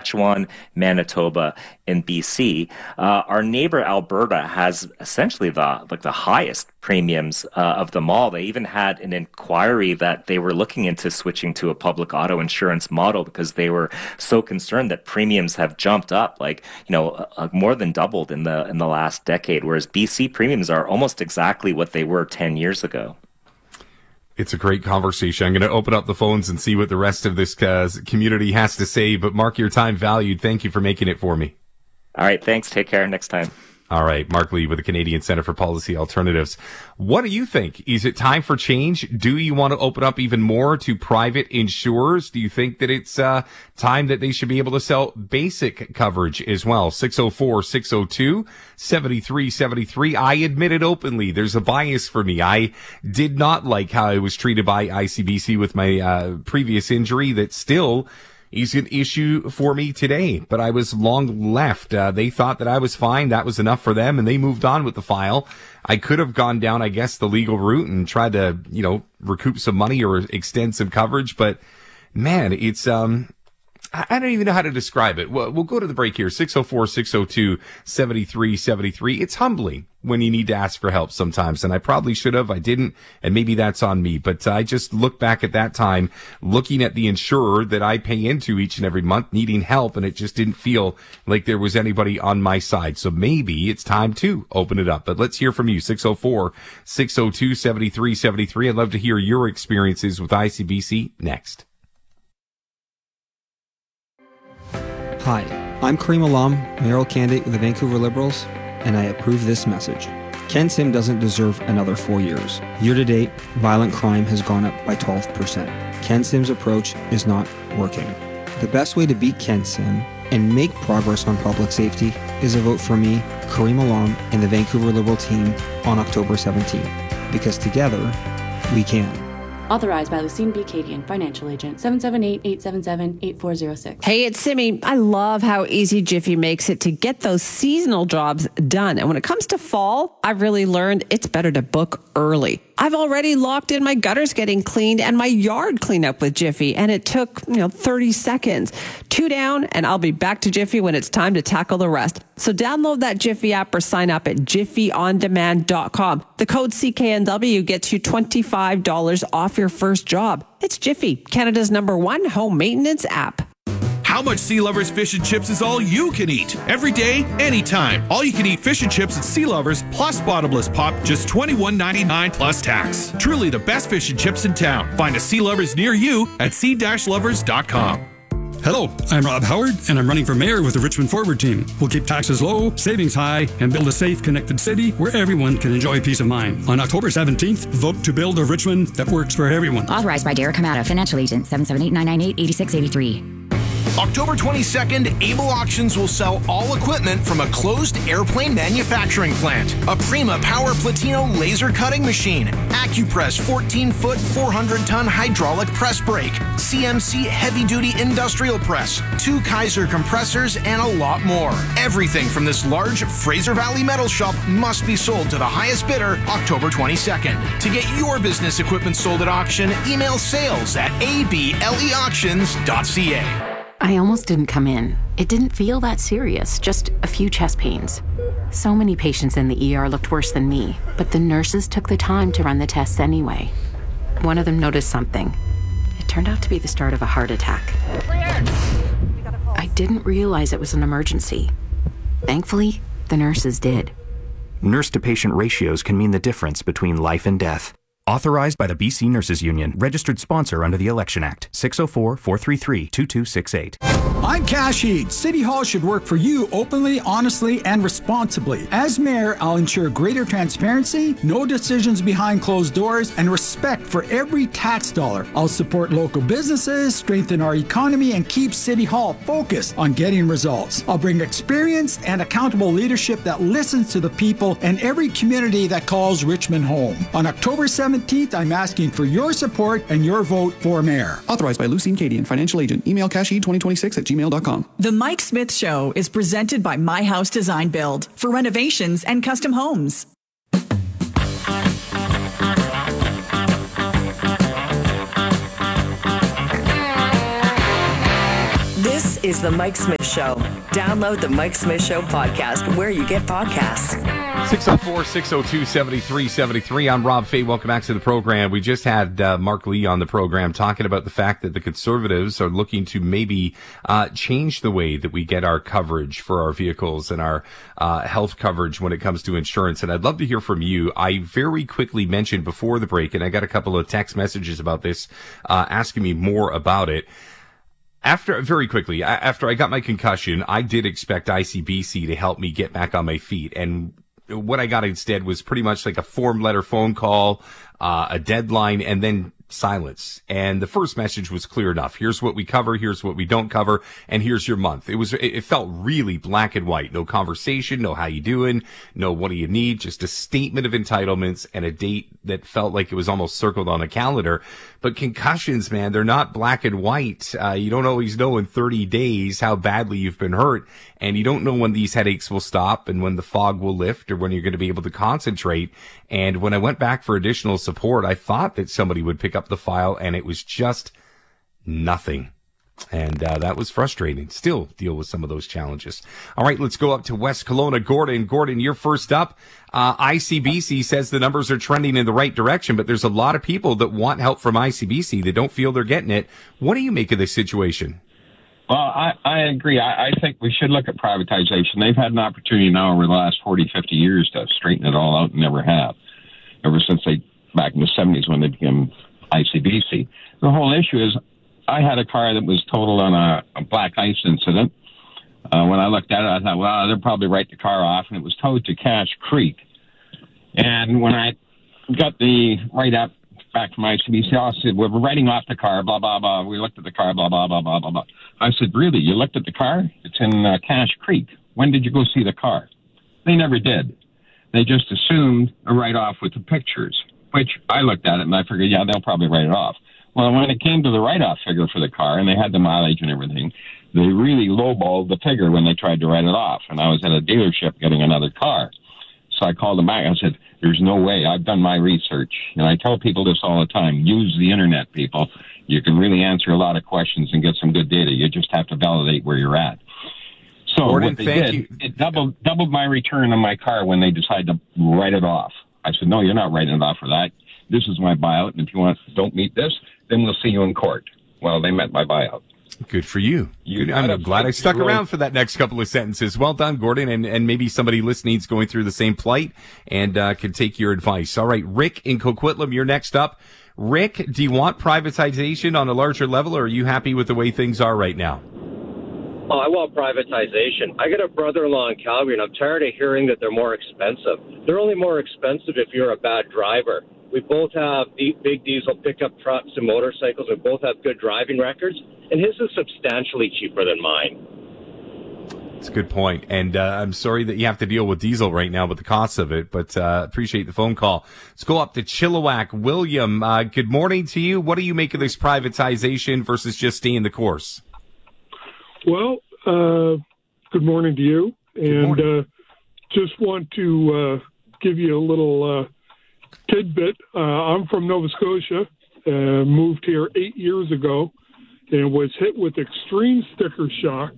Saskatchewan, Manitoba, and BC. Our neighbor Alberta has essentially the highest premiums of them all. They even had an inquiry that they were looking into switching to a public auto insurance model because they were so concerned that premiums have jumped up, more than doubled in the last decade, whereas BC premiums are almost exactly what they were 10 years ago. It's a great conversation. I'm going to open up the phones and see what the rest of this community has to say. But Mark, your time valued. Thank you for making it for me. All right. Thanks. Take care. Next time. All right. Mark Lee with the Canadian Centre for Policy Alternatives. What do you think? Is it time for change? Do you want to open up even more to private insurers? Do you think that it's time that they should be able to sell basic coverage as well? 604-602-7373. I admit it openly. There's a bias for me. I did not like how I was treated by ICBC with my previous injury that still is an issue for me today, but I was long left. They thought that I was fine. That was enough for them, and they moved on with the file. I could have gone down, I guess, the legal route and tried to, recoup some money or extend some coverage, but man, it's, I don't even know how to describe it. We'll go to the break here. 604-602-7373. It's humbling when you need to ask for help sometimes. And I probably should have. I didn't. And maybe that's on me. But I just look back at that time, looking at the insurer that I pay into each and every month, needing help. And it just didn't feel like there was anybody on my side. So maybe it's time to open it up. But let's hear from you. 604-602-7373. I'd love to hear your experiences with ICBC next. Hi, I'm Kareem Alam, mayoral candidate with the Vancouver Liberals, and I approve this message. Ken Sim doesn't deserve another 4 years. Year to date, violent crime has gone up by 12%. Ken Sim's approach is not working. The best way to beat Ken Sim and make progress on public safety is a vote for me, Kareem Alam, and the Vancouver Liberal team on October 17th. Because together, we can. Authorized by Lucine B. Cadian, Financial Agent, 778-877-8406. Hey, it's Simi. I love how easy Jiffy makes it to get those seasonal jobs done. And when it comes to fall, I've really learned it's better to book early. I've already locked in my gutters getting cleaned and my yard cleanup with Jiffy, and it took, 30 seconds. 2 down, and I'll be back to Jiffy when it's time to tackle the rest. So download that Jiffy app or sign up at jiffyondemand.com. The code CKNW gets you $25 off your first job. It's Jiffy, Canada's #1 home maintenance app. How much Sea Lovers fish and chips is all you can eat? Every day, anytime. All you can eat fish and chips at Sea Lovers plus bottomless pop, just $21.99 plus tax. Truly the best fish and chips in town. Find a Sea Lovers near you at sea-lovers.com. Hello, I'm Rob Howard, and I'm running for mayor with the Richmond Forward team. We'll keep taxes low, savings high, and build a safe, connected city where everyone can enjoy peace of mind. On October 17th, vote to build a Richmond that works for everyone. Authorized by Derek Hamada, Financial Agent, 778-998-8683. October 22nd, Able Auctions will sell all equipment from a closed airplane manufacturing plant. A Prima Power Platino laser cutting machine, AccuPress 14-foot 400-ton hydraulic press brake, CMC heavy-duty industrial press, 2 Kaiser compressors, and a lot more. Everything from this large Fraser Valley metal shop must be sold to the highest bidder October 22nd. To get your business equipment sold at auction, email sales@ableauctions.ca. I almost didn't come in. It didn't feel that serious, just a few chest pains. So many patients in the ER looked worse than me, but the nurses took the time to run the tests anyway. One of them noticed something. It turned out to be the start of a heart attack. I didn't realize it was an emergency. Thankfully, the nurses did. Nurse-to-patient ratios can mean the difference between life and death. Authorized by the BC Nurses Union. Registered sponsor under the Election Act. 604-433-2268. I'm Cash Heed. City Hall should work for you openly, honestly, and responsibly. As mayor, I'll ensure greater transparency, no decisions behind closed doors, and respect for every tax dollar. I'll support local businesses, strengthen our economy, and keep City Hall focused on getting results. I'll bring experienced and accountable leadership that listens to the people and every community that calls Richmond home. On October 17th, I'm asking for your support and your vote for mayor. Authorized by Lucine Cadian, Financial Agent. Email casheed2026@gmail.com. The Mike Smith Show is presented by My House Design Build for renovations and custom homes. This is The Mike Smith Show. Download The Mike Smith Show podcast where you get podcasts. 604-602-7373. I'm Rob Fay. Welcome back to the program. We just had Mark Lee on the program talking about the fact that the Conservatives are looking to maybe change the way that we get our coverage for our vehicles and our health coverage when it comes to insurance. And I'd love to hear from you. I very quickly mentioned before the break, and I got a couple of text messages about this, asking me more about it. After I got my concussion, I did expect ICBC to help me get back on my feet. And what I got instead was pretty much like a form letter phone call, a deadline, and then silence. And the first message was clear enough. Here's what we cover, here's what we don't cover, and here's your month. It felt really black and white. No conversation, no how you doing, no what do you need, just a statement of entitlements and a date that felt like it was almost circled on a calendar. But concussions, man, they're not black and white. You don't always know in 30 days how badly you've been hurt, and you don't know when these headaches will stop and when the fog will lift or when you're going to be able to concentrate. And when I went back for additional support, I thought that somebody would pick up the file, and it was just nothing. And that was frustrating. Still deal with some of those challenges. All right, let's go up to West Kelowna. Gordon, you're first up. ICBC says the numbers are trending in the right direction, but there's a lot of people that want help from ICBC that don't feel they're getting it. What do you make of this situation? Well, I agree. I think we should look at privatization. They've had an opportunity now over the last 40, 50 years to straighten it all out and never have. Ever since back in the 70s when they became ICBC. The whole issue is I had a car that was totaled on a black ice incident. When I looked at it, I thought, well, they'll probably write the car off, and it was towed to Cache Creek. And when I got the write-up back from ICBC, I said, we're writing off the car, blah, blah, blah. We looked at the car, blah, blah, blah, blah, blah, blah. I said, really? You looked at the car? It's in Cache Creek. When did you go see the car? They never did. They just assumed a write-off with the pictures, which I looked at it and I figured, yeah, they'll probably write it off. Well, when it came to the write-off figure for the car and they had the mileage and everything, they really lowballed the figure when they tried to write it off. And I was at a dealership getting another car. So I called them back. I said, there's no way. I've done my research. And I tell people this all the time. Use the internet, people. You can really answer a lot of questions and get some good data. You just have to validate where you're at. So Gordon, what they did, it doubled my return on my car when they decided to write it off. I said, no, you're not writing it off for that. This is my buyout, and if you don't meet this, then we'll see you in court. Well, they met my buyout. Good for you. I'm glad I stuck around for that next couple of sentences. Well done, Gordon, and maybe somebody listening is going through the same plight and can take your advice. All right, Rick in Coquitlam, you're next up. Rick, do you want privatization on a larger level, or are you happy with the way things are right now? Oh, I want privatization. I got a brother-in-law in Calgary, and I'm tired of hearing that they're more expensive. They're only more expensive if you're a bad driver. We both have big diesel pickup trucks and motorcycles. We both have good driving records, and his is substantially cheaper than mine. That's a good point. And I'm sorry that you have to deal with diesel right now with the cost of it, but appreciate the phone call. Let's go up to Chilliwack. William, good morning to you. What do you make of this privatization versus just staying the course? Well, good morning to you. And just want to give you a little tidbit. I'm from Nova Scotia, moved here 8 years ago, and was hit with extreme sticker shock.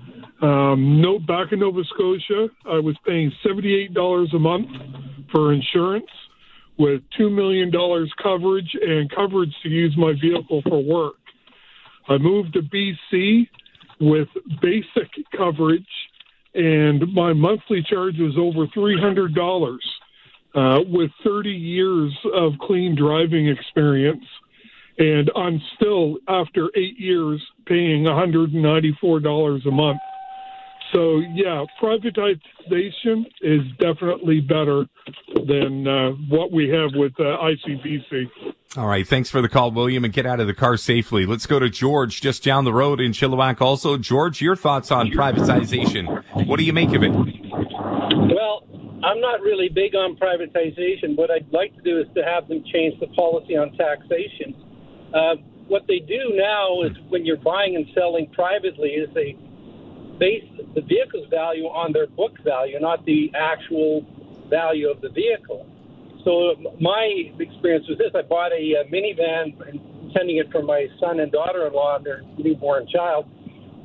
Back in Nova Scotia, I was paying $78 a month for insurance with $2 million coverage and coverage to use my vehicle for work. I moved to BC with basic coverage, and my monthly charge was over $300 with 30 years of clean driving experience. And I'm still, after 8 years, paying $194 a month. So, yeah, privatization is definitely better than what we have with ICBC. All right, thanks for the call, William, and get out of the car safely. Let's go to George, just down the road in Chilliwack also. George, your thoughts on privatization. What do you make of it? Well, I'm not really big on privatization. What I'd like to do is to have them change the policy on taxation. What they do now is when you're buying and selling privately is they base the vehicle's value on their book value, not the actual value of the vehicle. So my experience was this. I bought a minivan intending it for my son and daughter-in-law and their newborn child.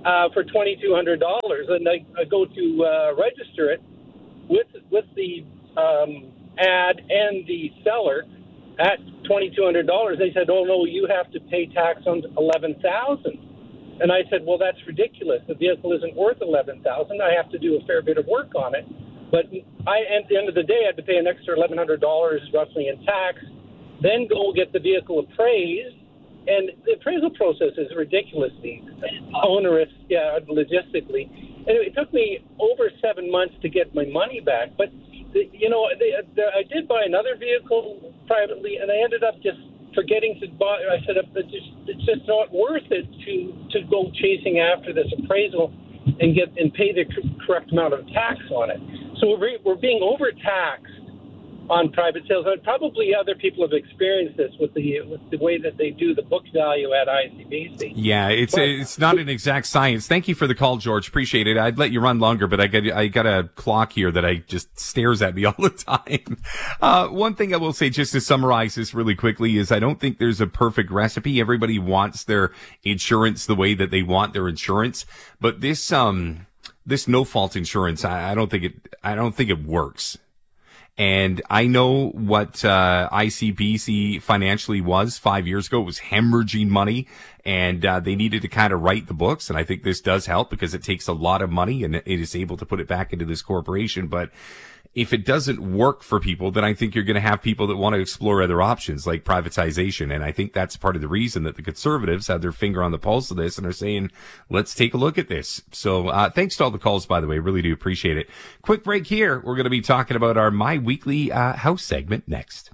for $2,200, and I go to register it with the ad and the seller at $2,200. They said, "Oh no, you have to pay tax on $11,000." And I said, "Well, that's ridiculous. The vehicle isn't worth $11,000. I have to do a fair bit of work on it." But at the end of the day, I had to pay an extra $1,100 roughly in tax, then go get the vehicle appraised. And the appraisal process is ridiculously onerous, logistically. And it took me over 7 months to get my money back. But, I did buy another vehicle privately, and I ended up just forgetting to buy. I said, it's just not worth it to go chasing after this appraisal and pay the correct amount of tax on it. So we're being overtaxed on private sales. And probably other people have experienced this with the way that they do the book value at ICBC. Yeah, it's not an exact science. Thank you for the call, George. Appreciate it. I'd let you run longer, but I got a clock here that just stares at me all the time. One thing I will say, just to summarize this really quickly, is I don't think there's a perfect recipe. Everybody wants their insurance the way that they want their insurance, but this no-fault insurance, I don't think it works. And I know what ICBC financially was 5 years ago. It was hemorrhaging money, and they needed to kind of write the books. And I think this does help because it takes a lot of money and it is able to put it back into this corporation. But if it doesn't work for people, then I think you're going to have people that want to explore other options like privatization. And I think that's part of the reason that the Conservatives have their finger on the pulse of this and are saying, let's take a look at this. So thanks to all the calls, by the way. Really do appreciate it. Quick break here. We're going to be talking about our My Weekly House segment next.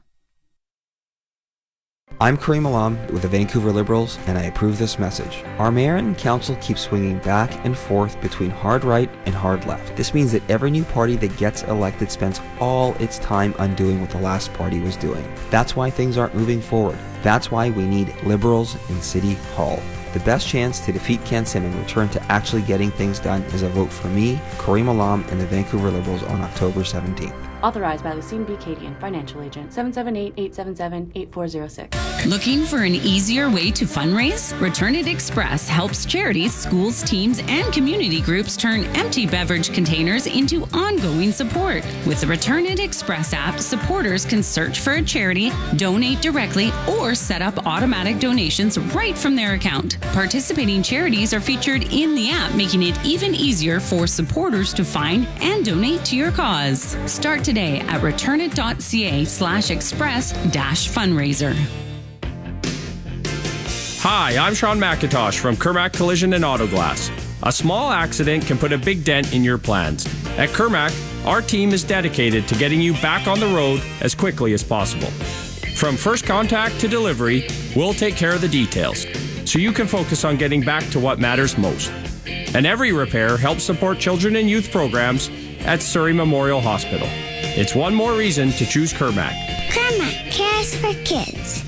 I'm Kareem Alam with the Vancouver Liberals, and I approve this message. Our mayor and council keep swinging back and forth between hard right and hard left. This means that every new party that gets elected spends all its time undoing what the last party was doing. That's why things aren't moving forward. That's why we need Liberals in City Hall. The best chance to defeat Ken Sim and return to actually getting things done is a vote for me, Kareem Alam, and the Vancouver Liberals on October 17th. Authorized by Lucine B. Cadian, Financial Agent, 778-877-8406. Looking for an easier way to fundraise? Return It Express helps charities, schools, teams, and community groups turn empty beverage containers into ongoing support. With the Return It Express app, supporters can search for a charity, donate directly, or set up automatic donations right from their account. Participating charities are featured in the app, making it even easier for supporters to find and donate to your cause. Start today at returnit.ca/express-fundraiser. Hi, I'm Sean McIntosh from Kermac Collision and Auto Glass. A small accident can put a big dent in your plans. At Kermac, our team is dedicated to getting you back on the road as quickly as possible. From first contact to delivery, we'll take care of the details, so you can focus on getting back to what matters most. And every repair helps support children and youth programs at Surrey Memorial Hospital. It's one more reason to choose Kermac. Kermac cares for kids.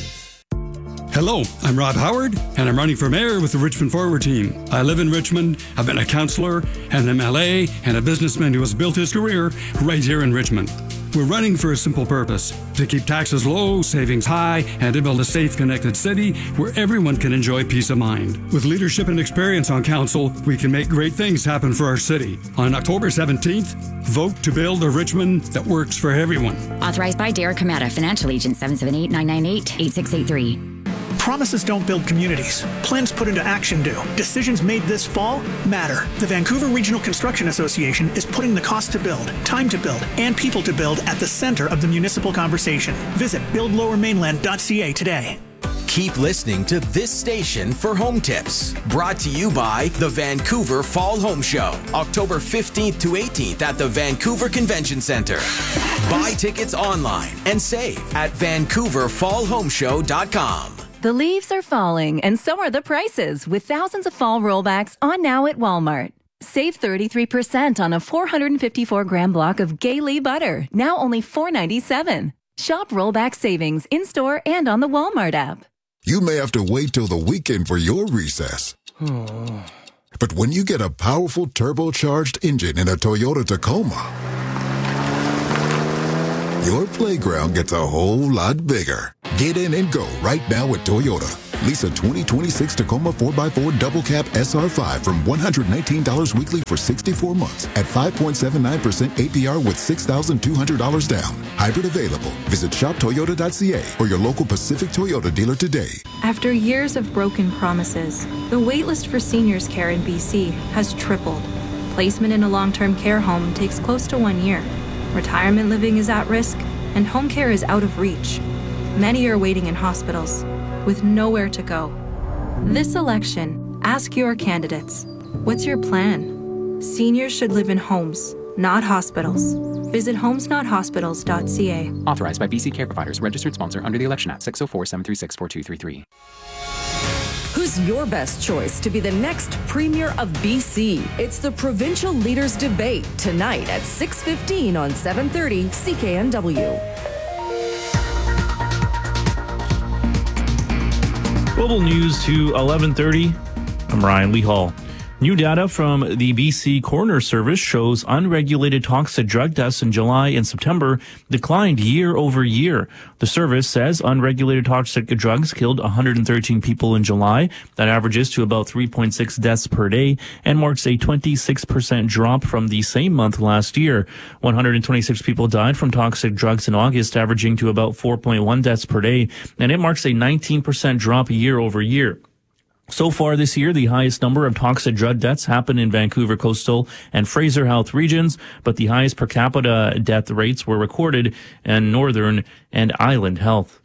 Hello, I'm Rob Howard, and I'm running for mayor with the Richmond Forward team. I live in Richmond, I've been a councillor, an MLA, and a businessman who has built his career right here in Richmond. We're running for a simple purpose, to keep taxes low, savings high, and to build a safe, connected city where everyone can enjoy peace of mind. With leadership and experience on council, we can make great things happen for our city. On October 17th, vote to build a Richmond that works for everyone. Authorized by Derek Kamata, Financial Agent, 778-998-8683. Promises don't build communities. Plans put into action do. Decisions made this fall matter. The Vancouver Regional Construction Association is putting the cost to build, time to build, and people to build at the center of the municipal conversation. Visit buildlowermainland.ca today. Keep listening to this station for home tips. Brought to you by the Vancouver Fall Home Show, October 15th to 18th at the Vancouver Convention Centre. Buy tickets online and save at vancouverfallhomeshow.com. The leaves are falling, and so are the prices, with thousands of fall rollbacks on now at Walmart. Save 33% on a 454-gram block of Gay butter, now only $4.97. Shop rollback savings in-store and on the Walmart app. You may have to wait till the weekend for your recess. But when you get a powerful turbocharged engine in a Toyota Tacoma, your playground gets a whole lot bigger. Get in and go right now at Toyota. Lease a 2026 Tacoma 4x4 double cab SR5 from $119 weekly for 64 months at 5.79% APR with $6,200 down. Hybrid available. Visit shoptoyota.ca or your local Pacific Toyota dealer today. After years of broken promises, the waitlist for seniors care in BC has tripled. Placement in a long-term care home takes close to 1 year. Retirement living is at risk, and home care is out of reach. Many are waiting in hospitals, with nowhere to go. This election, ask your candidates, what's your plan? Seniors should live in homes, not hospitals. Visit homesnothospitals.ca. Authorized by BC Care Providers, registered sponsor under the Election Act, 604-736-4233. Who's your best choice to be the next Premier of BC? It's the Provincial Leaders Debate tonight at 6:15 on 730 CKNW. Global News to 11:30. I'm Ryan Lee Hall. New data from the BC Coroner Service shows unregulated toxic drug deaths in July and September declined year over year. The service says unregulated toxic drugs killed 113 people in July. That averages to about 3.6 deaths per day and marks a 26% drop from the same month last year. 126 people died from toxic drugs in August, averaging to about 4.1 deaths per day, and it marks a 19% drop year over year. So far this year, the highest number of toxic drug deaths happened in Vancouver Coastal and Fraser Health regions, but the highest per capita death rates were recorded in Northern and Island Health.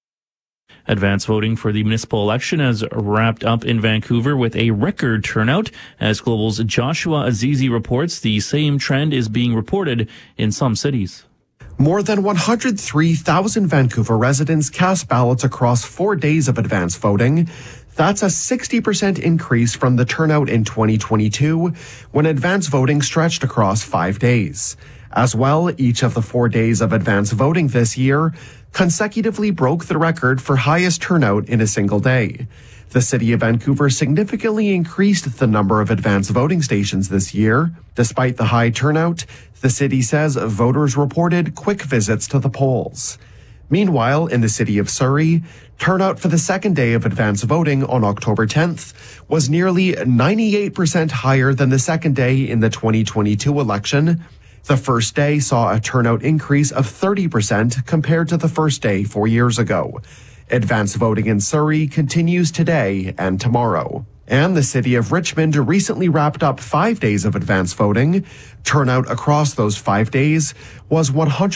Advance voting for the municipal election has wrapped up in Vancouver with a record turnout. As Global's Joshua Azizi reports, the same trend is being reported in some cities. More than 103,000 Vancouver residents cast ballots across 4 days of advance voting. That's a 60% increase from the turnout in 2022, when advance voting stretched across 5 days. As well, each of the 4 days of advance voting this year consecutively broke the record for highest turnout in a single day. The city of Vancouver significantly increased the number of advance voting stations this year. Despite the high turnout, the city says voters reported quick visits to the polls. Meanwhile, in the city of Surrey, turnout for the second day of advance voting on October 10th was nearly 98% higher than the second day in the 2022 election. The first day saw a turnout increase of 30% compared to the first day 4 years ago. Advance voting in Surrey continues today and tomorrow. And the city of Richmond recently wrapped up 5 days of advance voting. Turnout across those 5 days was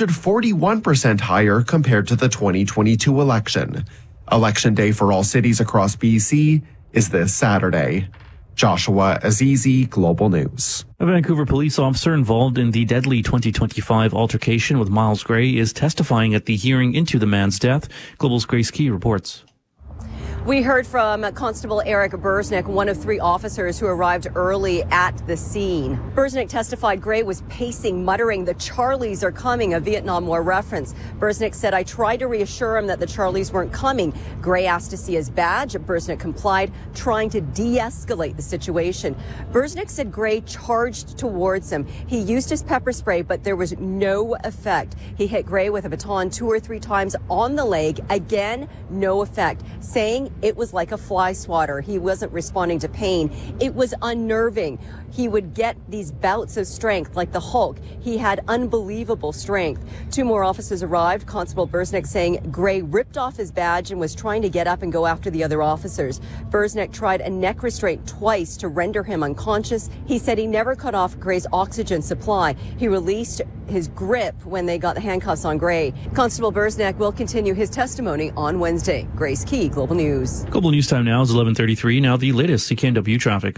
141% higher compared to the 2022 election. Election day for all cities across BC is this Saturday. Joshua Azizi, Global News. A Vancouver police officer involved in the deadly 2025 altercation with Miles Gray is testifying at the hearing into the man's death. Global's Grace Key reports. We heard from Constable Eric Burznick, one of 3 officers who arrived early at the scene. Burznick testified Gray was pacing, muttering, "The Charlies are coming," a Vietnam War reference. Burznick said, "I tried to reassure him that the Charlies weren't coming." Gray asked to see his badge. Burznick complied, trying to de-escalate the situation. Burznick said Gray charged towards him. He used his pepper spray, but there was no effect. He hit Gray with a baton 2 or 3 times on the leg. Again, no effect, saying it was like a fly swatter. He wasn't responding to pain. It was unnerving. He would get these bouts of strength like the Hulk. He had unbelievable strength. 2 more officers arrived. Constable Burznick saying Gray ripped off his badge and was trying to get up and go after the other officers. Burznick tried a neck restraint twice to render him unconscious. He said he never cut off Gray's oxygen supply. He released his grip when they got the handcuffs on Gray. Constable Burznick will continue his testimony on Wednesday. Grace Key, Global News. Global News time now is 11:33. Now the latest CKNW traffic.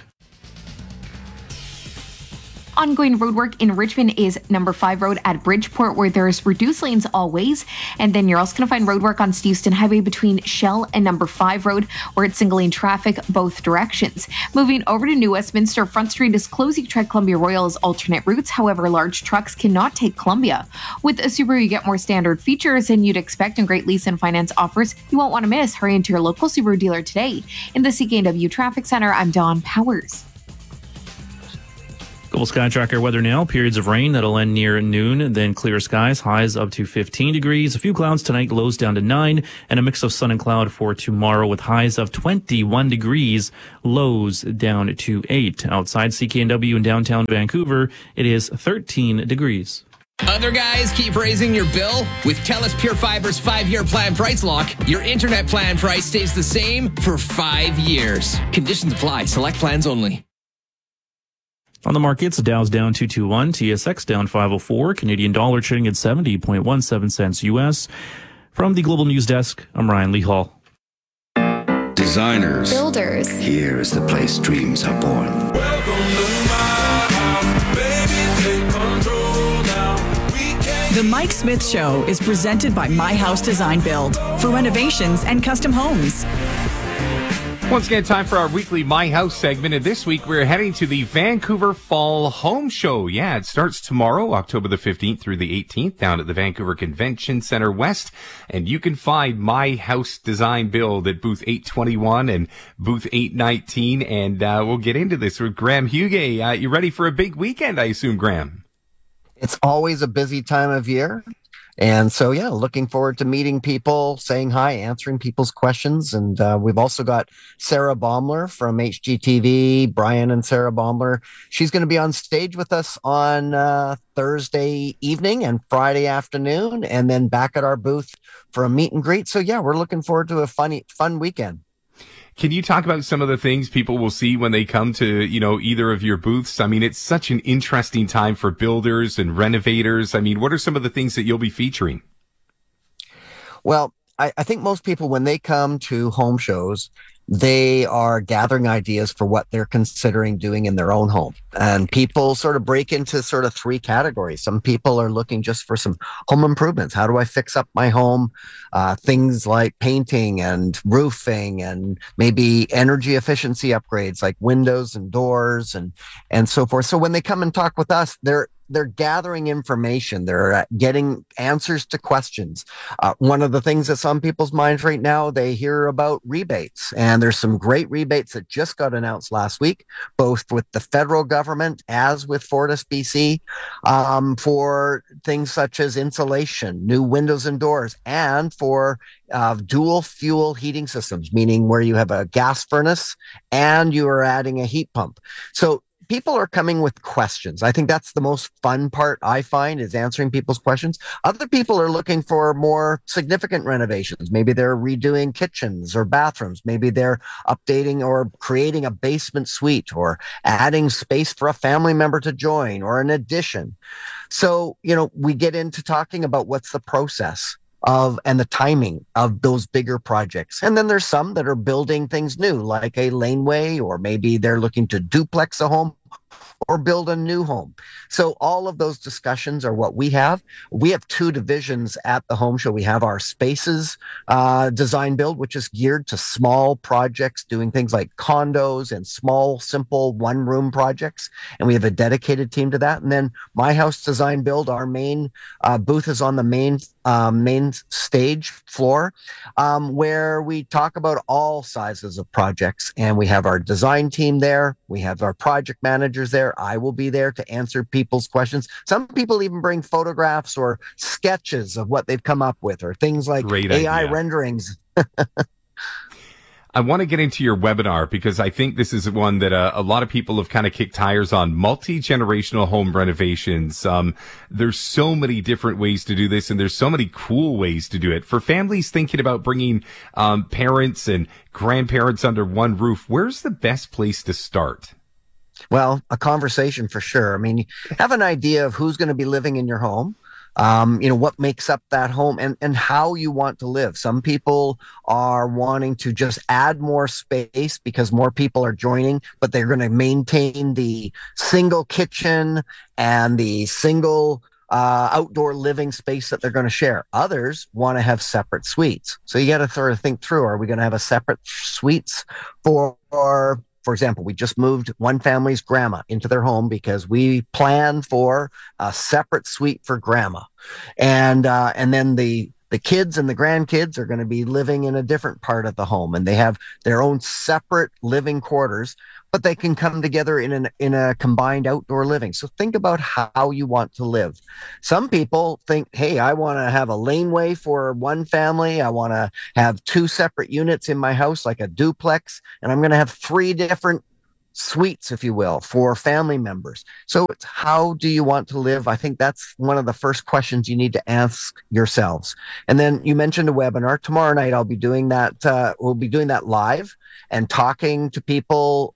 Ongoing roadwork in Richmond is number 5 Road at Bridgeport, where there's reduced lanes all ways. And then you're also going to find roadwork on Steveston Highway between Shell and number 5 Road, where it's single lane traffic both directions. Moving over to New Westminster, Front Street is closing. Try Columbia Royal as alternate routes. However, large trucks cannot take Columbia. With a Subaru, you get more standard features than you'd expect and great lease and finance offers you won't want to miss. Hurry into your local Subaru dealer today. In the CKNW Traffic Center, I'm Dawn Powers. Global Sky Tracker weather now. Periods of rain that'll end near noon, then clear skies, highs up to 15 degrees. A few clouds tonight, lows down to 9, and a mix of sun and cloud for tomorrow with highs of 21 degrees, lows down to 8. Outside CKNW in downtown Vancouver, it is 13 degrees. Other guys keep raising your bill? With TELUS Pure Fiber's 5-year plan price lock, your internet plan price stays the same for 5 years. Conditions apply. Select plans only. On the markets, Dow's down 221, TSX down 504, Canadian dollar trading at 70.17 cents US. From the Global News Desk, I'm Ryan Lee Hall. Designers. Builders. Here is the place dreams are born. Welcome to my house, baby, take control now. The Mike Smith Show is presented by My House Design Build for renovations and custom homes. Once again, time for our weekly My House segment, and this week we're heading to the Vancouver Fall Home Show. Yeah, it starts tomorrow, October the 15th through the 18th, down at the Vancouver Convention Center West, and you can find My House Design Build at booth 821 and booth 819, and we'll get into this with Graham Huguet. You ready for a big weekend, I assume, Graham? It's always a busy time of year. And so, yeah, looking forward to meeting people, saying hi, answering people's questions. And we've also got Sarah Baumler from HGTV, Brian and Sarah Baumler. She's going to be on stage with us on Thursday evening and Friday afternoon, and then back at our booth for a meet and greet. So, yeah, we're looking forward to a fun weekend. Can you talk about some of the things people will see when they come to, either of your booths? I mean, it's such an interesting time for builders and renovators. I mean, what are some of the things that you'll be featuring? Well, I think most people, when they come to home shows, they are gathering ideas for what they're considering doing in their own home. And people sort of break into sort of three categories. Some people are looking just for some home improvements. How do I fix up my home? Things like painting and roofing and maybe energy efficiency upgrades like windows and doors and so forth. So when they come and talk with us, they're gathering information. They're getting answers to questions. One of the things that's on people's minds right now, they hear about rebates. And there's some great rebates that just got announced last week, both with the federal government as with Fortis BC, for things such as insulation, new windows and doors, and for dual fuel heating systems, meaning where you have a gas furnace and you are adding a heat pump. So people are coming with questions. I think that's the most fun part I find, is answering people's questions. Other people are looking for more significant renovations. Maybe they're redoing kitchens or bathrooms. Maybe they're updating or creating a basement suite or adding space for a family member to join or an addition. So, we get into talking about what's the process and the timing of those bigger projects. And then there's some that are building things new, like a laneway, or maybe they're looking to duplex a home or build a new home. So all of those discussions are what we have. We have two divisions at the home show. We have our Spaces design build, which is geared to small projects, doing things like condos and small, simple one-room projects. And we have a dedicated team to that. And then My House Design Build, our main booth is on the main stage floor, where we talk about all sizes of projects. And we have our design team there. We have our project managers there. I will be there to answer people's questions. Some people even bring photographs or sketches of what they've come up with, or things like AI renderings. I want to get into your webinar because I think this is one that a lot of people have kind of kicked tires on. Multi-generational home renovations. There's so many different ways to do this, and there's so many cool ways to do it. For families thinking about bringing parents and grandparents under one roof, where's the best place to start? Well, a conversation for sure. I mean, have an idea of who's going to be living in your home. What makes up that home and how you want to live. Some people are wanting to just add more space because more people are joining, but they're going to maintain the single kitchen and the single outdoor living space that they're going to share. Others want to have separate suites. So you got to sort of think through, are we going to have a separate suites for example, we just moved one family's grandma into their home because we planned for a separate suite for grandma. And then the kids and the grandkids are going to be living in a different part of the home, and they have their own separate living quarters but they can come together in a combined outdoor living. So think about how you want to live. Some people think, hey, I want to have a laneway for one family. I want to have 2 separate units in my house, like a duplex, and I'm going to have 3 different suites, if you will, for family members. So it's how do you want to live? I think that's one of the first questions you need to ask yourselves. And then you mentioned a webinar. Tomorrow night, I'll be doing that. We'll be doing that live and talking to people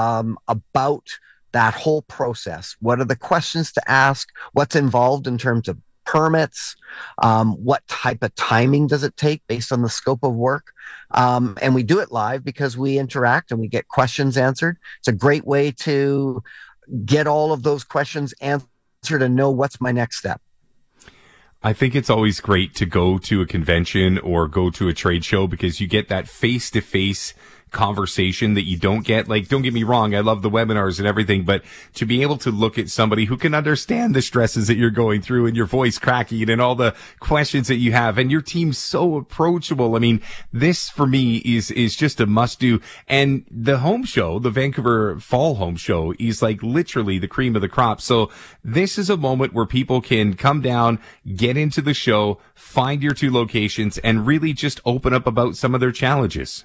about that whole process. What are the questions to ask? What's involved in terms of permits? What type of timing does it take based on the scope of work? And we do it live because we interact and we get questions answered. It's a great way to get all of those questions answered and know what's my next step. I think it's always great to go to a convention or go to a trade show because you get that face-to-face conversation that you don't get. Like, don't get me wrong, I love the webinars and everything, but to be able to look at somebody who can understand the stresses that you're going through and your voice cracking and all the questions that you have, and your team's so approachable. I mean, this for me is just a must do. And the home show, the Vancouver Fall Home Show, is like literally the cream of the crop. So this is a moment where people can come down, get into the show, find your 2 locations, and really just open up about some of their challenges.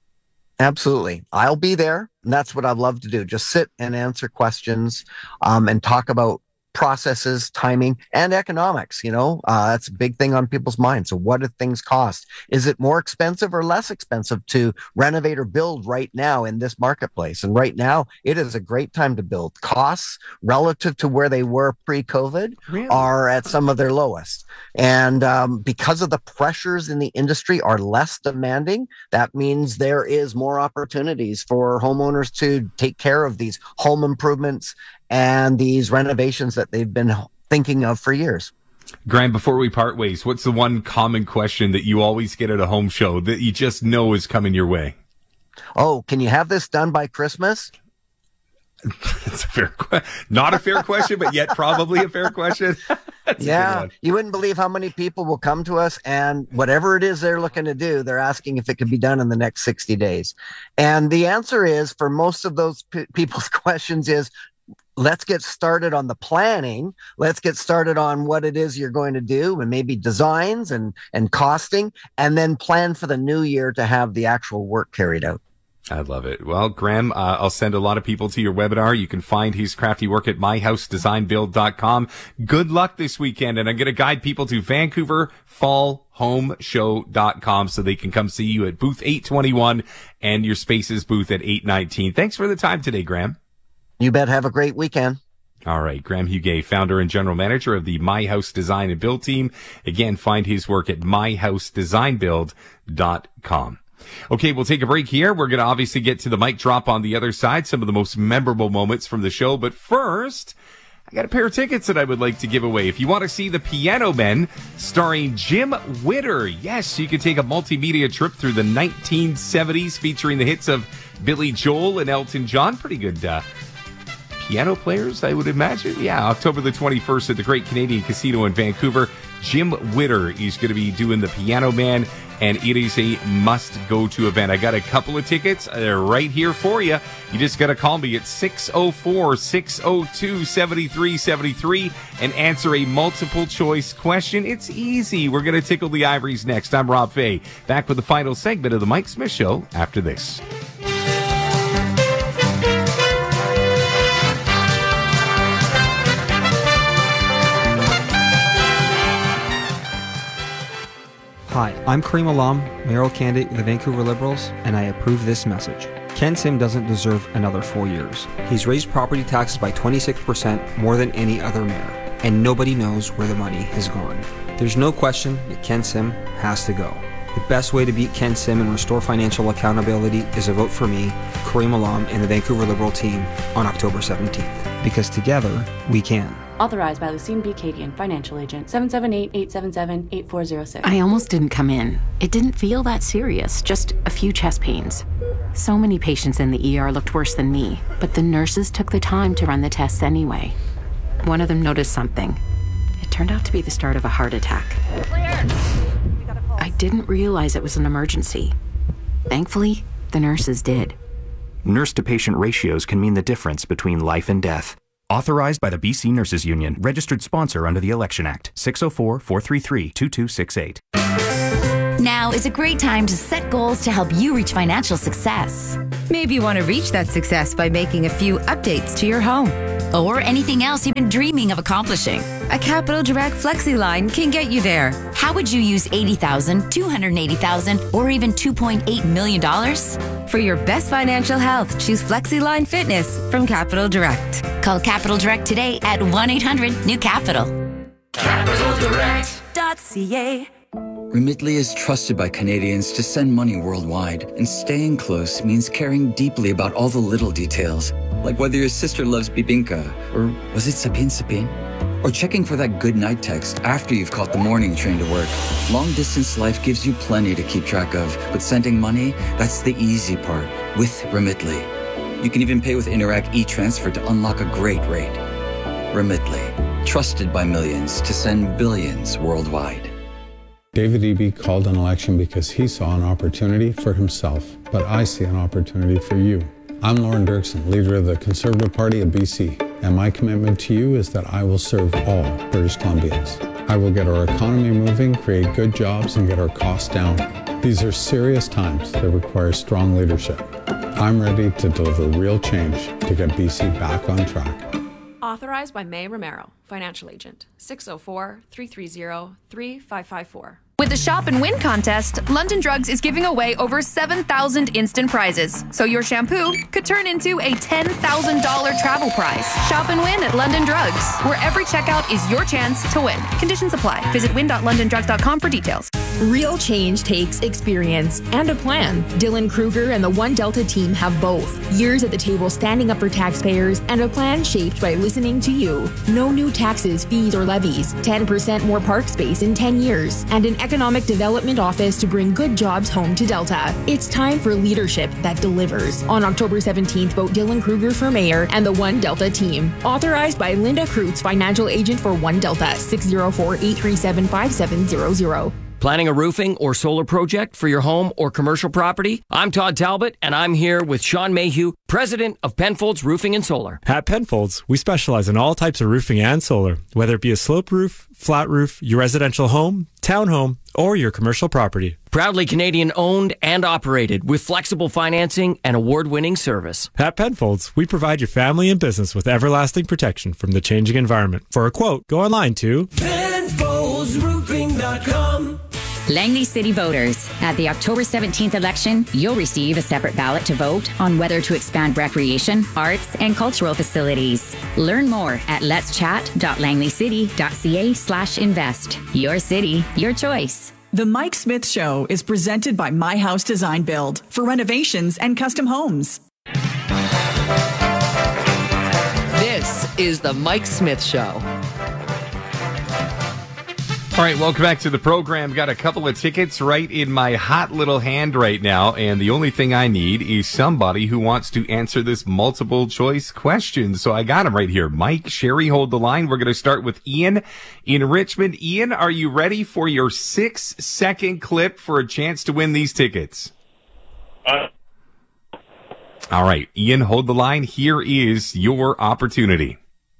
Absolutely. I'll be there. And that's what I'd love to do. Just sit and answer questions, and talk about processes, timing, and economics. That's a big thing on people's minds. So what do things cost? Is it more expensive or less expensive to renovate or build right now in this marketplace? And right now, it is a great time to build. Costs relative to where they were pre-COVID are at some of their lowest. And because of the pressures in the industry are less demanding, that means there is more opportunities for homeowners to take care of these home improvements and these renovations that they've been thinking of for years. Graham, before we part ways, what's the one common question that you always get at a home show that you just know is coming your way? Oh, can you have this done by Christmas? That's a fair question. Not a fair question, but yet probably a fair question. Yeah, you wouldn't believe how many people will come to us, and whatever it is they're looking to do, they're asking if it can be done in the next 60 days. And the answer is, for most of those people's questions, is let's get started on the planning. Let's get started on what it is you're going to do, and maybe designs and costing, and then plan for the new year to have the actual work carried out. I love it. Well, Graham, I'll send a lot of people to your webinar. You can find his crafty work at myhousedesignbuild.com. Good luck this weekend, and I'm going to guide people to VancouverFallHomeShow.com so they can come see you at booth 821 and your Spaces booth at 819. Thanks for the time today, Graham. You bet. Have a great weekend. All right. Graham Huguet, founder and general manager of the My House Design and Build team. Again, find his work at myhousedesignbuild.com. Okay, we'll take a break here. We're going to obviously get to the mic drop on the other side, some of the most memorable moments from the show. But first, I got a pair of tickets that I would like to give away. If you want to see The Piano Men starring Jim Witter, yes, you can take a multimedia trip through the 1970s featuring the hits of Billy Joel and Elton John. Pretty good piano players, I would imagine. Yeah, October the 21st at the Great Canadian Casino in Vancouver. Jim Witter is going to be doing The Piano Man, and it is a must-go-to event. I got a couple of tickets. They're right here for you. You just got to call me at 604-602-7373 and answer a multiple-choice question. It's easy. We're going to tickle the ivories next. I'm Rob Fay, back with the final segment of The Mike Smith Show after this. Hi, I'm Kareem Alam, mayoral candidate of the Vancouver Liberals, and I approve this message. Ken Sim doesn't deserve another 4 years. He's raised property taxes by 26% more than any other mayor, and nobody knows where the money has gone. There's no question that Ken Sim has to go. The best way to beat Ken Sim and restore financial accountability is a vote for me, Kareem Alam, and the Vancouver Liberal team on October 17th. Because together, we can. Authorized by Lucine B. Cadian, financial agent, 778-877-8406. I almost didn't come in. It didn't feel that serious, just a few chest pains. So many patients in the ER looked worse than me, but the nurses took the time to run the tests anyway. One of them noticed something. It turned out to be the start of a heart attack. I didn't realize it was an emergency. Thankfully, the nurses did. Nurse-to-patient ratios can mean the difference between life and death. Authorized by the BC Nurses Union, registered sponsor under the Election Act, 604-433-2268. Now is a great time to set goals to help you reach financial success. Maybe you want to reach that success by making a few updates to your home. Or anything else you've been dreaming of accomplishing. A Capital Direct Flexi line can get you there. How would you use $80,000, $280,000, or even $2.8 million? For your best financial health, choose Flexi Line Fitness from Capital Direct. Call Capital Direct today at 1-800-NEW-CAPITAL. CapitalDirect.ca. Remitly is trusted by Canadians to send money worldwide, and staying close means caring deeply about all the little details, like whether your sister loves bibingka, or was it sapin sapin? Or checking for that good night text after you've caught the morning train to work. Long-distance life gives you plenty to keep track of, but sending money, that's the easy part with Remitly. You can even pay with Interac e-Transfer to unlock a great rate. Remitly, trusted by millions to send billions worldwide. David Eby called an election because he saw an opportunity for himself, but I see an opportunity for you. I'm Lauren Dirksen, leader of the Conservative Party of BC, and my commitment to you is that I will serve all British Columbians. I will get our economy moving, create good jobs, and get our costs down. These are serious times that require strong leadership. I'm ready to deliver real change to get BC back on track. Authorized by May Romero, Financial Agent, 604-330-3554. With the Shop and Win contest, London Drugs is giving away over 7,000 instant prizes. So your shampoo could turn into a $10,000 travel prize. Shop and win at London Drugs, where every checkout is your chance to win. Conditions apply. Visit win.londondrugs.com for details. Real change takes experience and a plan. Dylan Kruger and the One Delta team have both. Years at the table standing up for taxpayers and a plan shaped by listening to you. No new taxes, fees, or levies. 10% more park space in 10 years. And an economic development office to bring good jobs home to Delta. It's time for leadership that delivers. On October 17th, vote Dylan Kruger for mayor and the One Delta team. Authorized by Linda Kreutz, financial agent for One Delta, 604-837-5700. Planning a roofing or solar project for your home or commercial property? I'm Todd Talbot, and I'm here with Sean Mayhew, president of Penfolds Roofing and Solar. At Penfolds, we specialize in all types of roofing and solar, whether it be a sloped roof, flat roof, your residential home, townhome, or your commercial property. Proudly Canadian owned and operated with flexible financing and award-winning service. At Penfolds, we provide your family and business with everlasting protection from the changing environment. For a quote, go online to PenfoldsRoofing.com. Langley City voters, at the October 17th election, you'll receive a separate ballot to vote on whether to expand recreation, arts, and cultural facilities. Learn more at letschat.langleycity.ca/invest. Your city, your choice. The Mike Smith Show is presented by My House Design Build for renovations and custom homes. This is the Mike Smith Show. All right, welcome back to the program. Got a couple of tickets right in my hot little hand right now, and the only thing I need is somebody who wants to answer this multiple choice question. So I got him right here. Mike, Sherry, hold the line. We're going to start with Ian in Richmond. Ian, are you ready for your 6-second clip for a chance to win these tickets? All right, Ian, hold the line. Here is your opportunity.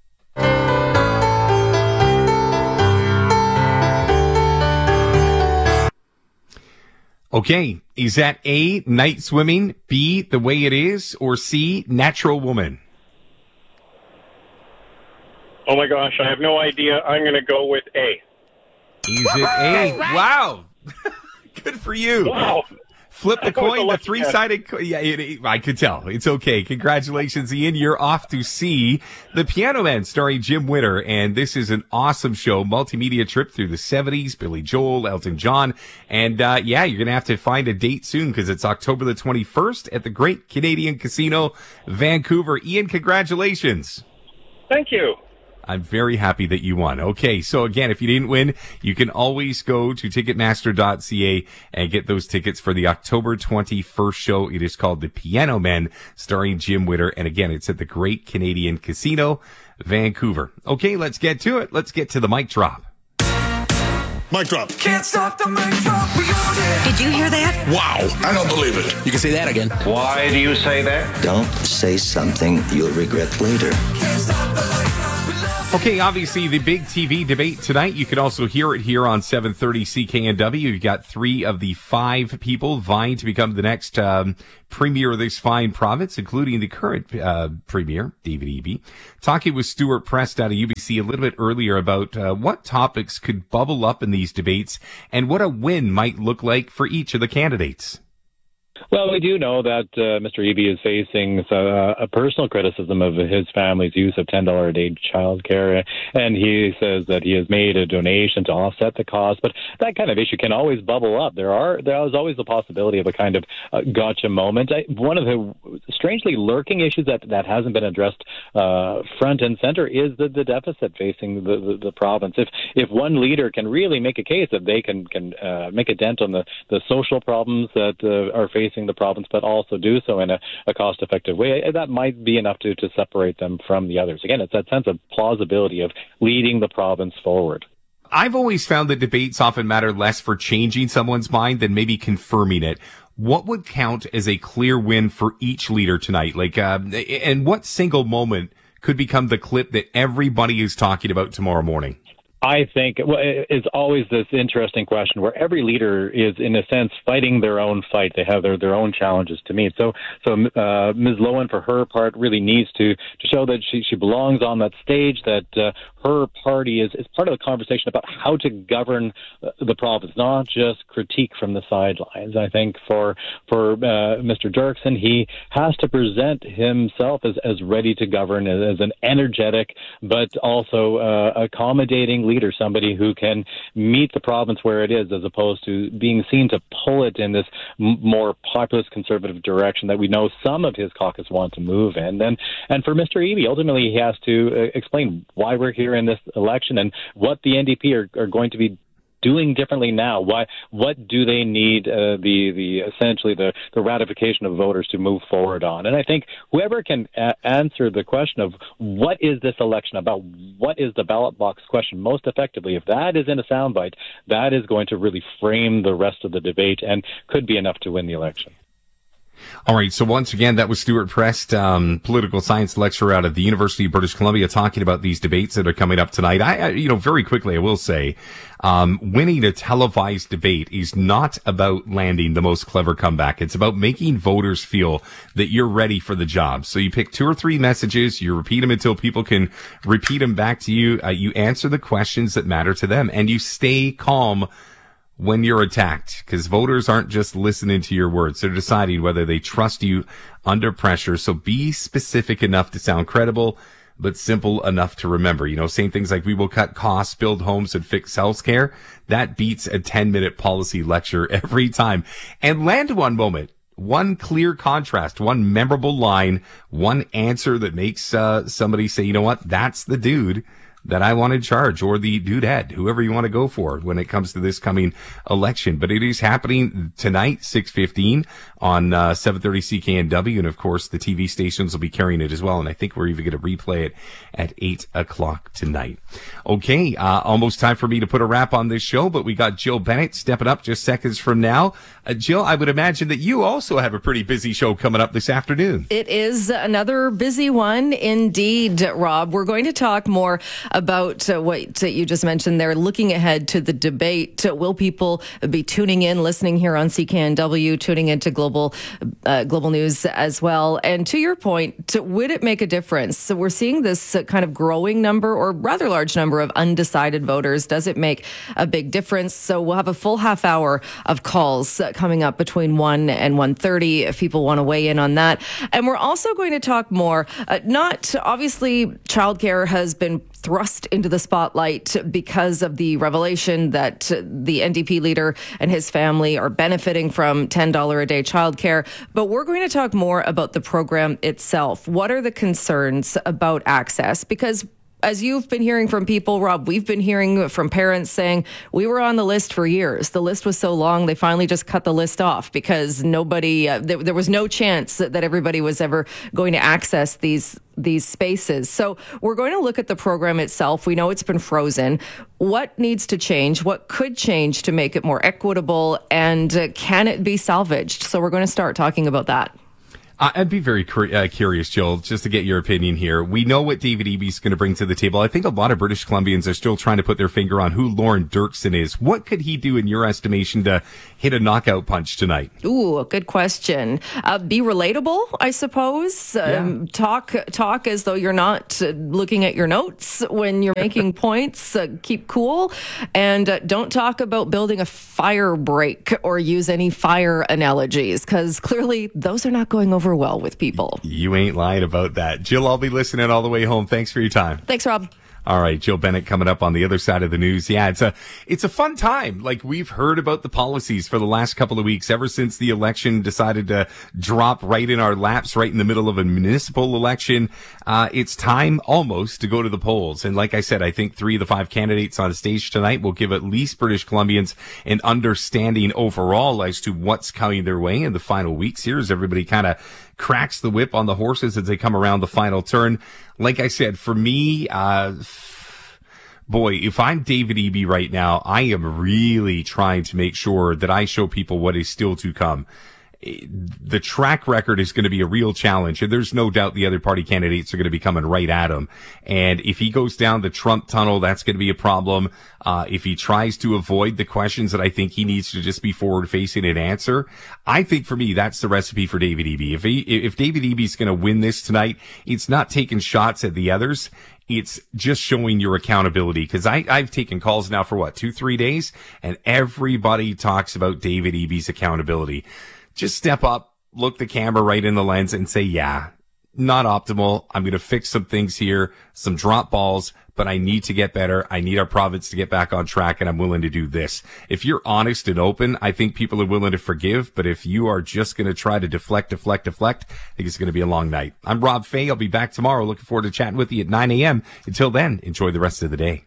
Okay, is that A, night swimming, B, the way it is, or C, natural woman? Oh my gosh, I have no idea. I'm going to go with A. Is it A? Wow. Good for you. Wow. Flip the coin, the three-sided coin. Yeah, I could tell. It's okay. Congratulations, Ian. You're off to see The Piano Man starring Jim Winter. And this is an awesome show. Multimedia trip through the 70s. Billy Joel, Elton John. And, yeah, you're going to have to find a date soon because it's October the 21st at the Great Canadian Casino, Vancouver. Ian, congratulations. Thank you. I'm very happy that you won. Okay, so again, if you didn't win, you can always go to Ticketmaster.ca and get those tickets for the October 21st show. It is called The Piano Men, starring Jim Winter. And again, it's at the Great Canadian Casino, Vancouver. Okay, let's get to it. Let's get to the mic drop. Mic drop. Can't stop the mic drop. We got it. Did you hear that? Wow. I don't believe it. You can say that again. Why do you say that? Don't say something you'll regret later. Can't stop the mic drop. Okay, obviously the big TV debate tonight. You can also hear it here on 730 CKNW. You've got 3 of the 5 people vying to become the next premier of this fine province, including the current premier, David Eby. Talking with Stuart Prest out of UBC a little bit earlier about what topics could bubble up in these debates and what a win might look like for each of the candidates. Well, we do know that Mr. Eby is facing a personal criticism of his family's use of $10 a day child care, and he says that he has made a donation to offset the cost. But that kind of issue can always bubble up. There's always the possibility of a kind of gotcha moment. One of the strangely lurking issues that hasn't been addressed front and center is the deficit facing the province. If one leader can really make a case that they can make a dent on the social problems that are facing the province, but also do so in a cost-effective way, that might be enough to separate them from the others. Again, it's that sense of plausibility of leading the province forward. I've always found that debates often matter less for changing someone's mind than maybe confirming it. What would count as a clear win for each leader tonight? And what single moment could become the clip that everybody is talking about tomorrow morning? I think it's always this interesting question where every leader is, in a sense, fighting their own fight. They have their own challenges to meet. So Ms. Lowen, for her part, really needs to show that she belongs on that stage, that her party is part of the conversation about how to govern the province, not just critique from the sidelines. I think for Mr. Dirksen, he has to present himself as ready to govern, as an energetic but also accommodating leader, somebody who can meet the province where it is, as opposed to being seen to pull it in this more populist conservative direction that we know some of his caucus want to move in. And for Mr. Eby, ultimately he has to explain why we're here in this election and what the NDP are going to be doing differently now. What do they need essentially the ratification of voters to move forward on? And I think whoever can answer the question of what is this election about, what is the ballot box question most effectively, if that is in a soundbite, that is going to really frame the rest of the debate and could be enough to win the election. All right. So once again, that was Stuart Prest, political science lecturer out of the University of British Columbia, talking about these debates that are coming up tonight. Very quickly, I will say, winning a televised debate is not about landing the most clever comeback. It's about making voters feel that you're ready for the job. So you pick 2 or 3 messages, you repeat them until people can repeat them back to you. You answer the questions that matter to them, and you stay calm when you're attacked, because voters aren't just listening to your words. They're deciding whether they trust you under pressure. So be specific enough to sound credible, but simple enough to remember. Saying things like, we will cut costs, build homes, and fix healthcare. That beats a 10-minute policy lecture every time. And land one moment, one clear contrast, one memorable line, one answer that makes somebody say, you know what, that's the dude that I want in charge, or the dudette, whoever you want to go for when it comes to this coming election. But it is happening tonight, 6:15 on 730 CKNW. And of course, the TV stations will be carrying it as well. And I think we're even going to replay it at 8 o'clock tonight. Okay. Almost time for me to put a wrap on this show, but we got Jill Bennett stepping up just seconds from now. Jill, I would imagine that you also have a pretty busy show coming up this afternoon. It is another busy one indeed, Rob. We're going to talk more about what you just mentioned there, looking ahead to the debate. Will people be tuning in, listening here on CKNW, tuning into global news as well? And to your point, would it make a difference? So we're seeing this kind of growing number, or rather large number, of undecided voters. Does it make a big difference? So we'll have a full half hour of calls coming up between 1 and 1:30 if people want to weigh in on that. And we're also going to talk more, not obviously childcare has been thrust into the spotlight because of the revelation that the NDP leader and his family are benefiting from $10 a day childcare. But we're going to talk more about the program itself. What are the concerns about access? Because as you've been hearing from people, Rob, we've been hearing from parents saying we were on the list for years. The list was so long, they finally just cut the list off because nobody, there was no chance that everybody was ever going to access these spaces. So we're going to look at the program itself. We know it's been frozen. What needs to change? What could change to make it more equitable? And can it be salvaged? So we're going to start talking about that. I'd be very curious, Jill, just to get your opinion here. We know what David Eby is going to bring to the table. I think a lot of British Columbians are still trying to put their finger on who Lauren Dirksen is. What could he do, in your estimation, to hit a knockout punch tonight? Ooh, good question. Be relatable, I suppose. Talk as though you're not looking at your notes when you're making points. Keep cool. And don't talk about building a fire break or use any fire analogies, because clearly those are not going over well with people. You ain't lying about that. Jill, I'll be listening all the way home. Thanks for your time. Thanks, Rob. All right, Jill Bennett coming up on the other side of the news. Yeah, it's a fun time. Like, we've heard about the policies for the last couple of weeks, ever since the election decided to drop right in our laps, right in the middle of a municipal election. It's time almost to go to the polls. And like I said, I think 3 of the 5 candidates on stage tonight will give at least British Columbians an understanding overall as to what's coming their way in the final weeks here, as everybody kind of cracks the whip on the horses as they come around the final turn. Like I said, for me, boy, if I'm David Eby right now, I am really trying to make sure that I show people what is still to come. The track record is going to be a real challenge, and there's no doubt the other party candidates are going to be coming right at him. And if he goes down the Trump tunnel, that's going to be a problem. If he tries to avoid the questions that I think he needs to just be forward facing and answer, I think for me, that's the recipe for David Eby. If David Eby's going to win this tonight, it's not taking shots at the others. It's just showing your accountability, because I've taken calls now for 2-3 days, and everybody talks about David Eby's accountability. Just step up, look the camera right in the lens and say, yeah, not optimal. I'm going to fix some things here, some drop balls, but I need to get better. I need our province to get back on track, and I'm willing to do this. If you're honest and open, I think people are willing to forgive. But if you are just going to try to deflect, I think it's going to be a long night. I'm Rob Fay. I'll be back tomorrow. Looking forward to chatting with you at 9 a.m. Until then, enjoy the rest of the day.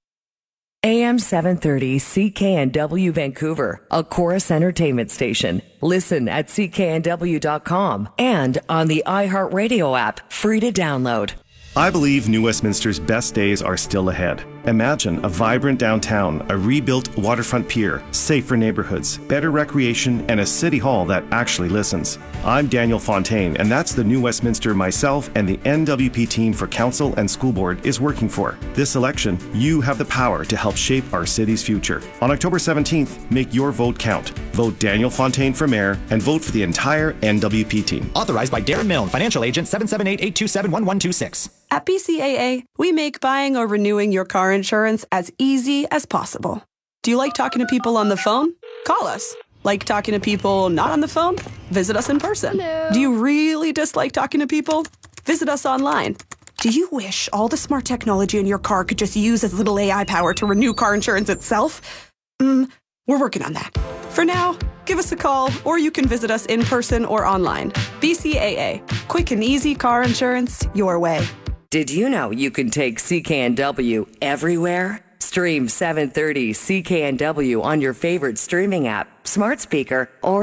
AM 730 CKNW Vancouver, a Chorus Entertainment station. Listen at cknw.com and on the iHeartRadio app, free to download. I believe New Westminster's best days are still ahead. Imagine a vibrant downtown, a rebuilt waterfront pier, safer neighborhoods, better recreation, and a city hall that actually listens. I'm Daniel Fontaine, and that's the New Westminster myself and the NWP team for Council and School Board is working for. This election, you have the power to help shape our city's future. On October 17th, make your vote count. Vote Daniel Fontaine for mayor and vote for the entire NWP team. Authorized by Darren Milne, financial agent 778-827-1126. At BCAA, we make buying or renewing your car insurance as easy as possible. Do you like talking to people on the phone? Call us. Like talking to people not on the phone? Visit us in person. Hello. Do you really dislike talking to people? Visit us online. Do you wish all the smart technology in your car could just use as little AI power to renew car insurance itself? We're working on that. For now, give us a call, or you can visit us in person or online. BCAA. Quick and easy car insurance your way. Did you know you can take CKNW everywhere? Stream 730 CKNW on your favorite streaming app, smart speaker, or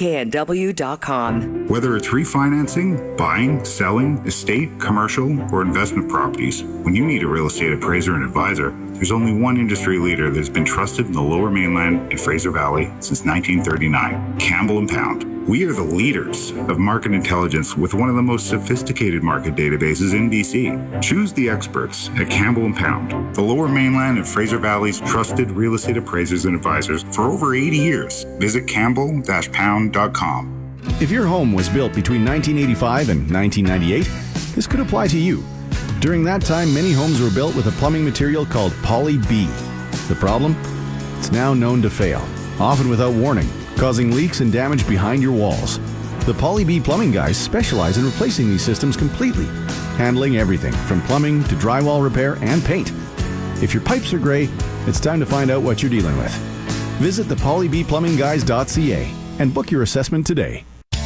cknw.com. Whether it's refinancing, buying, selling, estate, commercial, or investment properties, when you need a real estate appraiser and advisor, there's only one industry leader that's been trusted in the Lower Mainland and Fraser Valley since 1939, Campbell & Pound. We are the leaders of market intelligence with one of the most sophisticated market databases in BC. Choose the experts at Campbell & Pound, the Lower Mainland and Fraser Valley's trusted real estate appraisers and advisors for over 80 years. Visit campbell-pound.com. If your home was built between 1985 and 1998, this could apply to you. During that time, many homes were built with a plumbing material called Poly B. The problem? It's now known to fail, often without warning, causing leaks and damage behind your walls. The Poly B plumbing guys specialize in replacing these systems completely, handling everything from plumbing to drywall repair and paint. If your pipes are gray, it's time to find out what you're dealing with. Visit thepolybplumbingguys.ca and book your assessment today.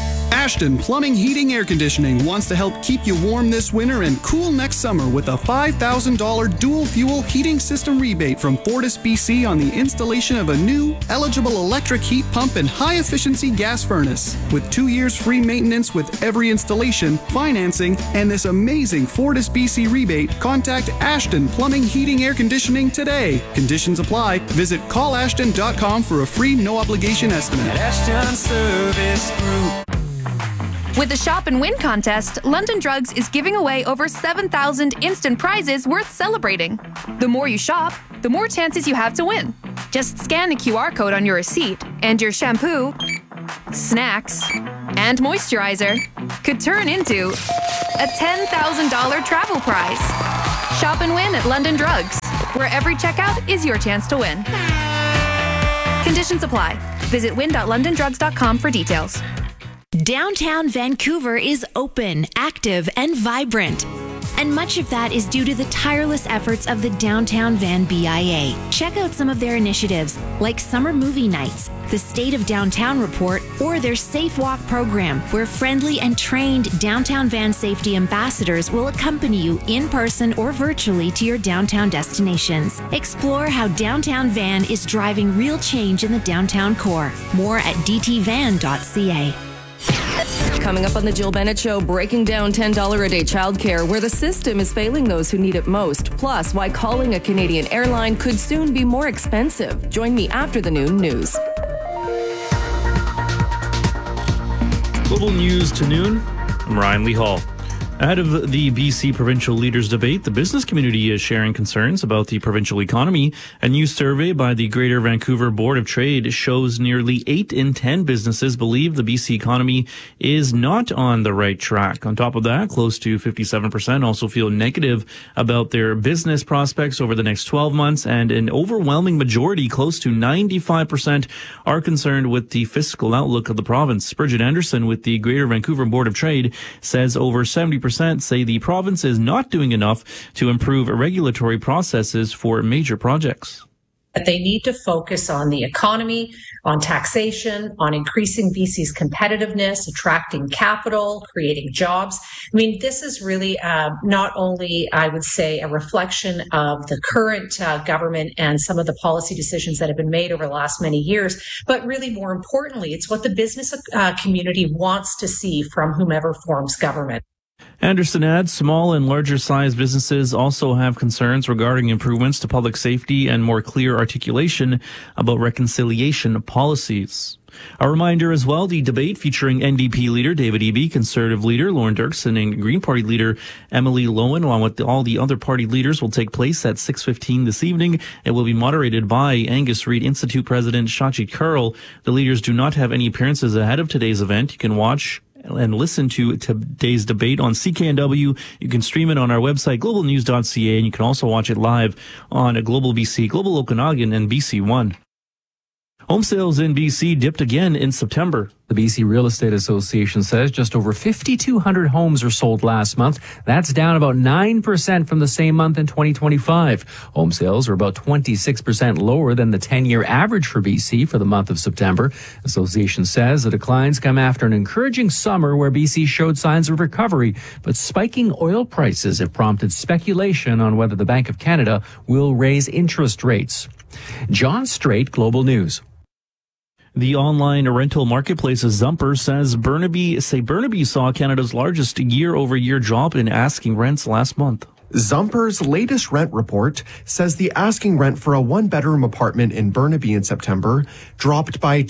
Ashton Plumbing, Heating, Air Conditioning wants to help keep you warm this winter and cool next summer with a $5,000 dual fuel heating system rebate from Fortis BC on the installation of a new, eligible electric heat pump and high-efficiency gas furnace. With 2 years free maintenance with every installation, financing, and this amazing Fortis BC rebate, contact Ashton Plumbing, Heating, Air Conditioning today. Conditions apply. Visit callashton.com for a free, no-obligation estimate. Ashton Service Group. With the Shop and Win contest, London Drugs is giving away over 7,000 instant prizes worth celebrating. The more you shop, the more chances you have to win. Just scan the QR code on your receipt, and your shampoo, snacks, and moisturizer could turn into a $10,000 travel prize. Shop and win at London Drugs, where every checkout is your chance to win. Conditions apply. Visit win.londondrugs.com for details. Downtown Vancouver is open, active, and vibrant. And much of that is due to the tireless efforts of the Downtown Van BIA. Check out some of their initiatives, like summer movie nights, the State of Downtown Report, or their Safe Walk program, where friendly and trained Downtown Van safety ambassadors will accompany you in person or virtually to your downtown destinations. Explore how Downtown Van is driving real change in the downtown core. More at dtvan.ca. Coming up on the Jill Bennett Show, breaking down $10 a day childcare, where the system is failing those who need it most. Plus, why calling a Canadian airline could soon be more expensive. Join me after the noon news. Global News to noon. I'm Ryan Lee Hall. Ahead of the BC provincial leaders debate, the business community is sharing concerns about the provincial economy. A new survey by the Greater Vancouver Board of Trade shows nearly 8 in 10 businesses believe the BC economy is not on the right track. On top of that, close to 57% also feel negative about their business prospects over the next 12 months, and an overwhelming majority, close to 95%, are concerned with the fiscal outlook of the province. Bridget Anderson with the Greater Vancouver Board of Trade says over 70% say the province is not doing enough to improve regulatory processes for major projects. That they need to focus on the economy, on taxation, on increasing BC's competitiveness, attracting capital, creating jobs. I mean, this is really not only, I would say, a reflection of the current government and some of the policy decisions that have been made over the last many years, but really more importantly, it's what the business community wants to see from whomever forms government. Anderson adds small and larger sized businesses also have concerns regarding improvements to public safety and more clear articulation about reconciliation policies. A reminder as well, the debate featuring NDP leader David Eby, Conservative leader Lauren Dirksen, and Green Party leader Emily Lowen, along with all the other party leaders, will take place at 6:15 this evening. It will be moderated by Angus Reid Institute President Shachi Kurl. The leaders do not have any appearances ahead of today's event. You can watch and listen to today's debate on CKNW. You can stream it on our website, globalnews.ca, and you can also watch it live on Global BC, Global Okanagan, and BC One. Home sales in BC dipped again in September. The BC Real Estate Association says just over 5,200 homes are sold last month. That's down about 9% from the same month in 2025. Home sales are about 26% lower than the 10-year average for BC for the month of September. Association says the declines come after an encouraging summer where BC showed signs of recovery, but spiking oil prices have prompted speculation on whether the Bank of Canada will raise interest rates. John Strait, Global News. The online rental marketplace Zumper says Burnaby saw Canada's largest year-over-year drop in asking rents last month. Zumper's latest rent report says the asking rent for a one-bedroom apartment in Burnaby in September dropped by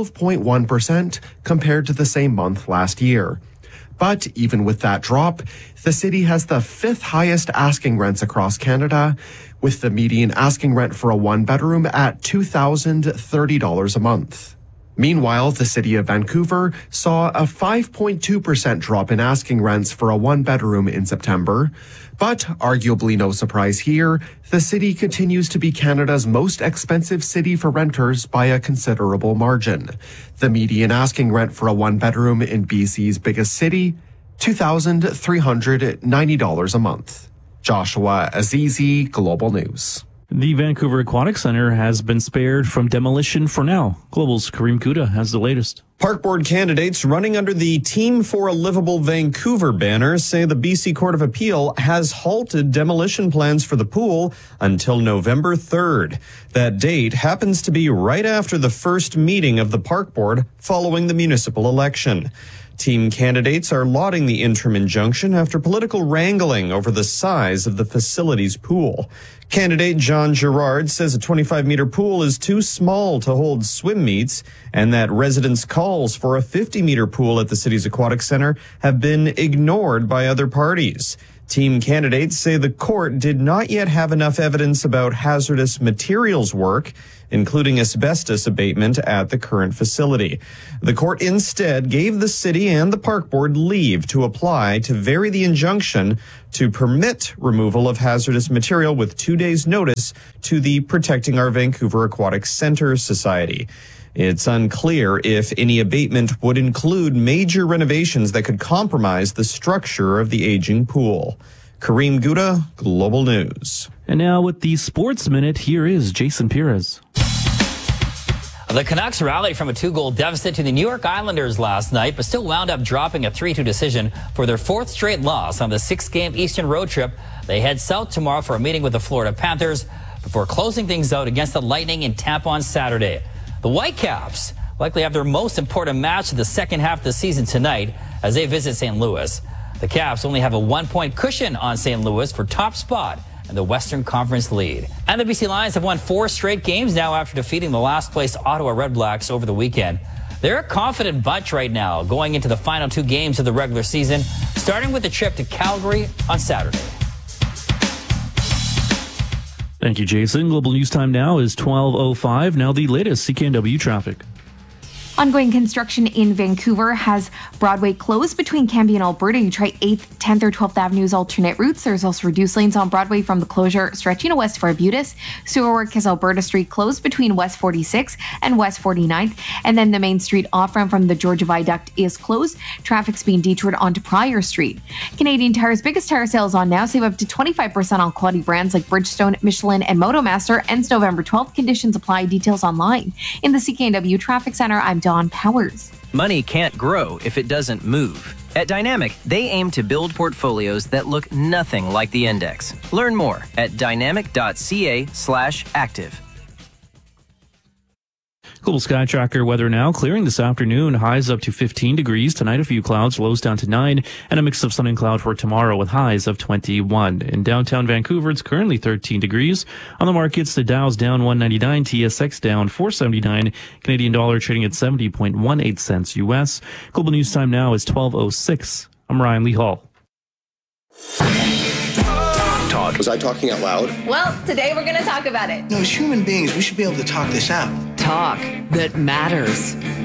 12.1% compared to the same month last year. But even with that drop, the city has the 5th highest asking rents across Canada, with the median asking rent for a one-bedroom at $2,030 a month. Meanwhile, the city of Vancouver saw a 5.2% drop in asking rents for a one-bedroom in September. But arguably no surprise here, the city continues to be Canada's most expensive city for renters by a considerable margin. The median asking rent for a one-bedroom in BC's biggest city, $2,390 a month. Joshua Azizi, Global News. The Vancouver Aquatic Centre has been spared from demolition for now. Global's Kareem Kuda has the latest. Park Board candidates running under the Team for a Livable Vancouver banner say the BC Court of Appeal has halted demolition plans for the pool until November 3rd. That date happens to be right after the first meeting of the Park Board following the municipal election. Team candidates are lauding the interim injunction after political wrangling over the size of the facility's pool. Candidate John Gerard says a 25-meter pool is too small to hold swim meets and that residents' calls for a 50-meter pool at the city's aquatic center have been ignored by other parties. Team candidates say the court did not yet have enough evidence about hazardous materials work, including asbestos abatement at the current facility. The court instead gave the city and the park board leave to apply to vary the injunction to permit removal of hazardous material with 2 days' notice to the Protecting Our Vancouver Aquatic Center Society. It's unclear if any abatement would include major renovations that could compromise the structure of the aging pool. Kareem Gouda, Global News. And now with the Sports Minute, here is Jason Perez. The Canucks rallied from a 2-goal deficit to the New York Islanders last night, but still wound up dropping a 3-2 decision for their 4th straight loss on the 6-game Eastern road trip. They head south tomorrow for a meeting with the Florida Panthers before closing things out against the Lightning in Tampa on Saturday. The Whitecaps likely have their most important match of the second half of the season tonight as they visit St. Louis. The Caps only have a 1-point cushion on St. Louis for top spot in the Western Conference lead. And the BC Lions have won 4 straight games now after defeating the last-place Ottawa Redblacks over the weekend. They're a confident bunch right now going into the final 2 games of the regular season, starting with a trip to Calgary on Saturday. Thank you, Jason. Global News Time now is 12:05. Now the latest CKNW traffic. Ongoing construction in Vancouver has Broadway closed between Cambie and Alberta. You try 8th, 10th, or 12th Avenue's alternate routes. There's also reduced lanes on Broadway from the closure stretching west for Arbutus. Sewer work has Alberta Street closed between West 46th and West 49th. And then the Main Street off-ramp from the Georgia Viaduct is closed. Traffic's being detoured onto Pryor Street. Canadian Tire's biggest tire sales on now. Save up to 25% on quality brands like Bridgestone, Michelin, and MotoMaster. Ends November 12th. Conditions apply. Details online. In the CKNW Traffic Center, I'm Dawn Powers. Money can't grow if it doesn't move. At Dynamic, they aim to build portfolios that look nothing like the index. Learn more at dynamic.ca/active. Global Sky Tracker weather now. Clearing this afternoon. Highs up to 15 degrees. Tonight, a few clouds. Lows down to 9. And a mix of sun and cloud for tomorrow with highs of 21. In downtown Vancouver, it's currently 13 degrees. On the markets, the Dow's down 199. TSX down 479. Canadian dollar trading at 70.18 cents U.S. Global News Time now is 12:06. I'm Ryan Lee Hall. Was I talking out loud? Well, today we're going to talk about it. No, as human beings, we should be able to talk this out. Talk that matters.